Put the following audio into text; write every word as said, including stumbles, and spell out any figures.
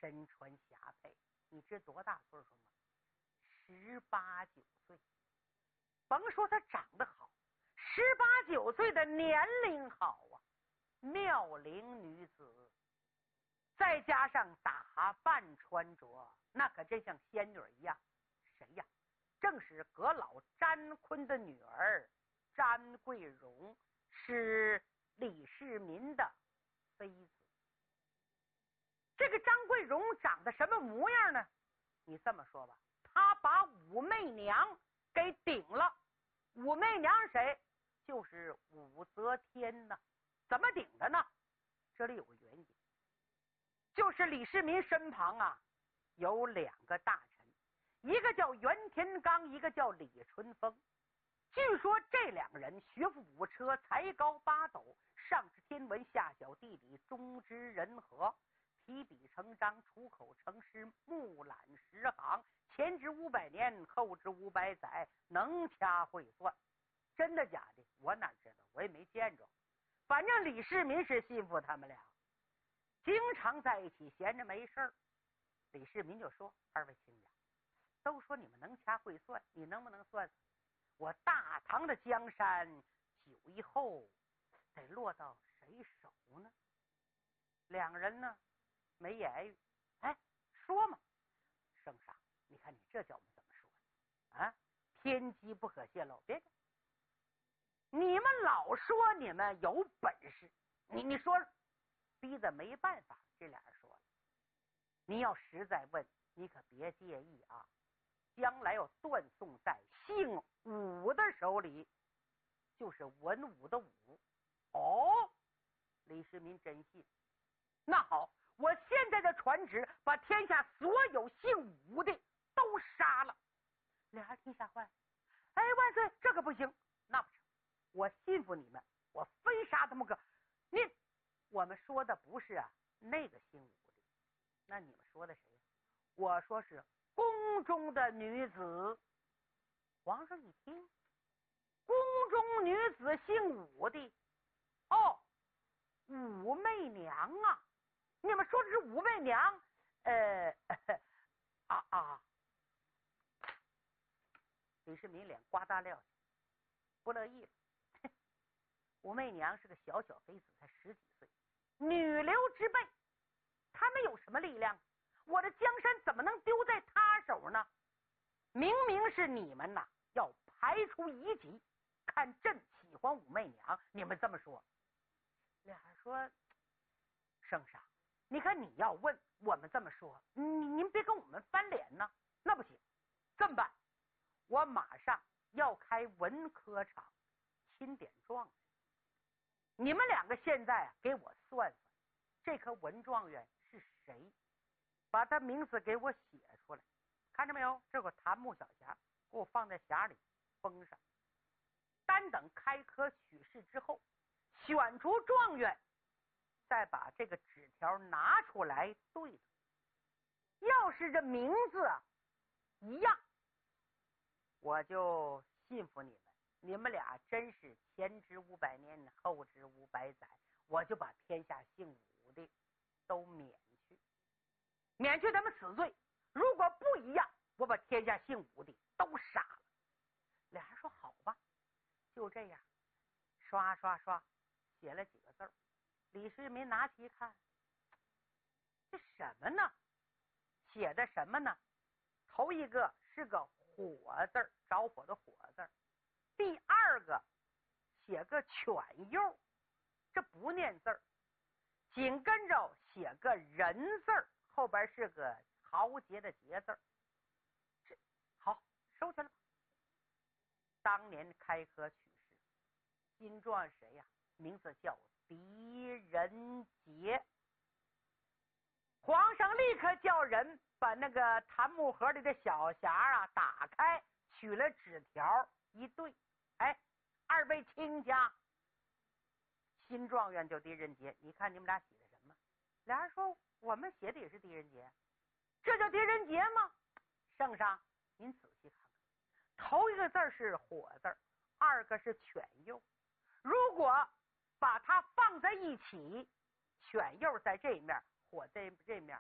身穿霞帔，你知多大岁数吗？十八九岁。甭说他长得好，十八九岁的年龄好啊，妙龄女子，再加上打扮穿着，那可真像仙女一样。谁呀？正是阁老詹坤的女儿詹桂荣，是李世民的妃子。这个张桂荣长得什么模样呢？你这么说吧，她把武媚娘给顶了。武媚娘谁？就是武则天呐。怎么顶的呢？这里有个原因，就是李世民身旁啊有两个大臣，一个叫袁天罡，一个叫李淳风。据说这两个人学富五车，才高八斗，上知天文，下晓地理，中知人和，提笔成章，出口成诗，目览十行，前知五百年，后知五百载，能掐会算。真的假的我哪知道，我也没见着。反正李世民是信服他们俩，经常在一起闲着没事儿。李世民就说：二位亲家，都说你们能掐会算，你能不能算算我大唐的江山久以后得落到谁手呢？两个人呢没言语。哎，说嘛，圣上，你看你这叫我们怎么说啊？天机不可泄露。别的，你们老说你们有本事，你你说逼得没办法。这俩人说了，你要实在问，你可别介意啊，将来要断送在姓武的手里，就是文武的武。哦，李世民真信。那好，我现在的传旨，把天下所有姓武的都杀了。俩人听吓坏，哎，万岁，这个不行。那不成，我信服你们，我非杀他们个。你我们说的不是啊那个姓武的，那你们说的谁呀？我说是宫中的女子。皇上一听，宫中女子姓武的，哦，武媚娘啊！你们说的是武媚娘？呃，啊啊！李世民脸呱嗒撂下，不乐意了。武媚娘是个小小妃子，才十几岁，女流之辈，她没有什么力量，我的江山怎么能丢在她手呢？明明是你们呐，要排除异己，看朕喜欢武媚娘，你们这么说。俩人说，圣上，你看你要问我们这么说，您您别跟我们翻脸呢。那不行，这么办，我马上要开文科场钦点状元，你们两个现在啊给我算算，这颗文状元是谁，把他名字给我写出来。看着没有，这个檀木小匣，给我放在匣里封上，单等开科取士之后，选出状元，再把这个纸条拿出来对的。要是这名字啊一样，我就信服你们，你们俩真是前知五百年，后知五百载，我就把天下姓武的都免去，免去他们死罪。如果不一样，我把天下姓武的都杀了。俩人说好吧，就这样，刷刷刷写了几个字儿。李世民拿起一看，这什么呢？写的什么呢？头一个是个火字，着火的火字，第二个写个犬右，这不念字儿，紧跟着写个人字，后边是个豪杰的杰字。这好，收起来吧。当年开科取士，金状元谁呀？名字叫狄仁杰。皇上立刻叫人把那个檀木盒里的小匣啊打开，取了纸条一对，哎，二位亲家，新状元叫狄仁杰，你看你们俩写的什么？俩人说我们写的也是狄仁杰。这叫狄仁杰吗？圣上您仔细看看，头一个字是火字，二个是犬右，如果把它放在一起，犬右在这面，火在这面，